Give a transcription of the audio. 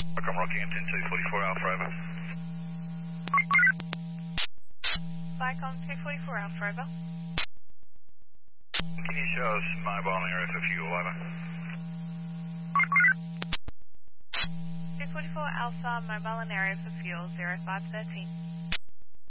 Welcome Rocky Hampton 244 Alpha over. Vicom 244 Alpha over. Can you show us mobile area for fuel, over? 244 Alpha, mobile and area for fuel 0513.